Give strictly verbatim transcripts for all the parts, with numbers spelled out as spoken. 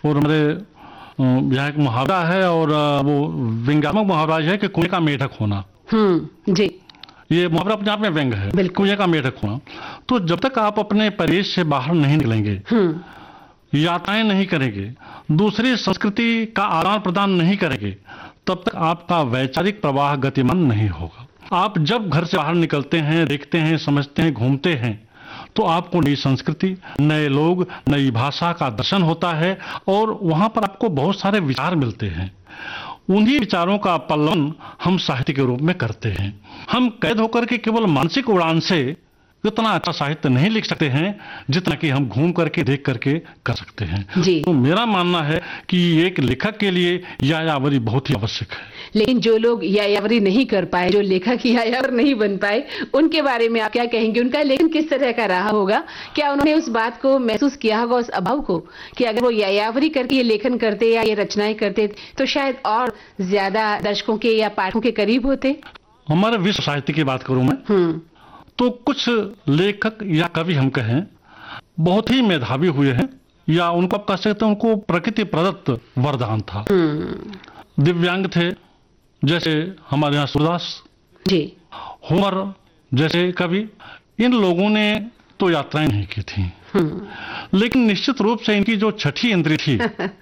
और हमारे अ, यहाँ एक मुहावरा है और अ, वो व्यंग्यात्मक मुहावरा है कि कुएं का मेढक होना। हम्म जी ये मुहावरा अपने आप में व्यंग है, बिल्कुल। कुएं का मेढक होना। तो जब तक आप अपने परिवेश से बाहर नहीं निकलेंगे, हम्म यात्राएं नहीं करेंगे, दूसरी संस्कृति का आदान प्रदान नहीं करेंगे, तब तक आपका वैचारिक प्रवाह गतिमान नहीं होगा। आप जब घर से बाहर निकलते हैं, देखते हैं, समझते हैं, घूमते हैं, तो आपको नई संस्कृति, नए लोग, नई भाषा का दर्शन होता है और वहां पर आपको बहुत सारे विचार मिलते हैं। उन्हीं विचारों का पल्लवन हम साहित्य के रूप में करते हैं। हम कैद होकर के केवल मानसिक उड़ान से इतना अच्छा साहित्य नहीं लिख सकते हैं जितना कि हम घूम करके देख करके कर सकते हैं। जी। तो मेरा मानना है कि एक लेखक के लिए यायावरी बहुत ही आवश्यक है। लेकिन जो लोग यायावरी नहीं कर पाए, जो लेखक यायावर नहीं बन पाए, उनके बारे में आप क्या कहेंगे? उनका लेखन किस तरह का रहा होगा? क्या उन्होंने उस बात को महसूस किया होगा, उस अभाव को, कि अगर वो यायावरी करके ये लेखन करते या ये रचनाएं करते तो शायद और ज्यादा दर्शकों के या पाठकों के करीब होते? हमारे विश्व साहित्य की बात करूं मैं, हम्म तो कुछ लेखक या कवि हम कहें बहुत ही मेधावी हुए हैं, या उनको आप कह सकते हैं उनको प्रकृति प्रदत्त वरदान था। हम्म दिव्यांग थे, जैसे हमारे यहाँ सूरदास जी। होमर जैसे कवि। इन लोगों ने तो यात्राएं नहीं की थी, हम्म लेकिन निश्चित रूप से इनकी जो छठी इंद्री थी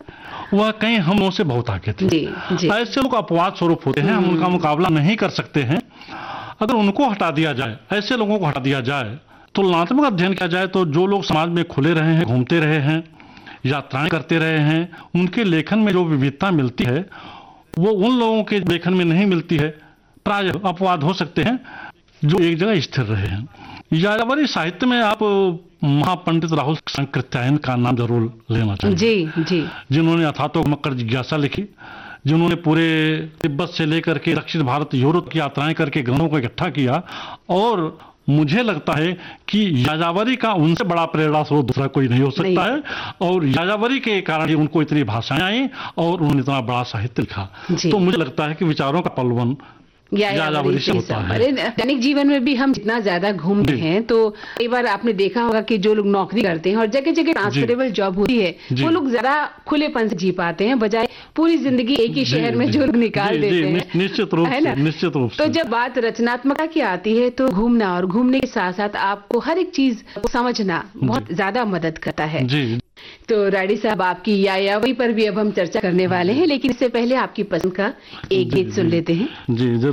वह कहीं हम लोगों से बहुत आगे थी। जी जी। ऐसे लोग अपवाद स्वरूप होते हैं, हम उनका मुकाबला नहीं कर सकते हैं। अगर उनको हटा दिया जाए, ऐसे लोगों को हटा दिया जाए, तुलनात्मक अध्ययन किया जाए, तो जो लोग समाज में खुले रहे हैं, घूमते रहे हैं, यात्राएं करते रहे हैं, उनके लेखन में जो विविधता मिलती है वो उन लोगों के लेखन में नहीं मिलती है। प्राय अपवाद हो सकते हैं जो एक जगह स्थिर रहे हैं। यायावरी साहित्य में आप महापंडित राहुल कृत्यायन का नाम जरूर लेना चाहिए। जी जी। जिन्होंने अथातो मकर जिज्ञासा लिखी, जिन्होंने पूरे तिब्बत से लेकर के दक्षिण भारत, यूरोप की यात्राएं करके ग्रंथों को इकट्ठा किया। और मुझे लगता है कि यायावरी का उनसे बड़ा प्रेरणा स्रोत दूसरा कोई नहीं हो सकता नहीं। है। और यायावरी के कारण ही उनको इतनी भाषाएं आई और उन्होंने इतना बड़ा साहित्य लिखा। तो मुझे लगता है कि विचारों का पलवन यायावरी से होता है। दैनिक जीवन में भी हम जितना ज्यादा घूमते हैं तो कई बार आपने देखा होगा कि जो लोग नौकरी करते हैं और जगह जगह ट्रांसफरेबल जॉब होती है, वो लोग ज्यादा खुलेपन से जी पाते हैं, बजाय पूरी जिंदगी एक ही शहर में जो लोग निकाल जी, देते जी, हैं। निश्चित रूप है ना? से, निश्चित रूप से। तो जब बात रचनात्मकता की आती है तो घूमना और घूमने के साथ साथ आपको हर एक चीज समझना बहुत ज्यादा मदद करता है। जी। तो राडी साहब, आपकी यायावरी पर भी अब हम चर्चा करने वाले हैं, लेकिन इससे पहले आपकी पसंद का एक गीत सुन लेते हैं। जी।